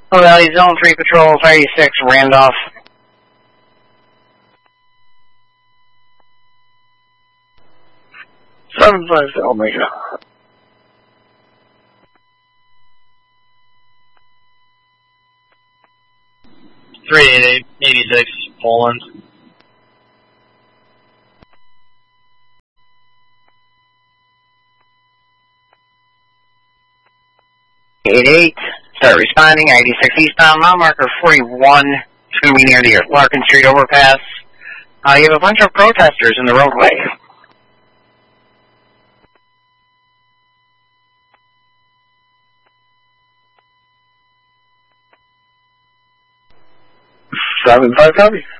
Oh, Valley Zone 3 Patrol, 36, Randolph. Seven five Omega. Three 86, Poland. Eight. Start responding. 86 eastbound, mile marker 41. It's going to be near the Larkin Street overpass. You have a bunch of protesters in the roadway. Seven five copy.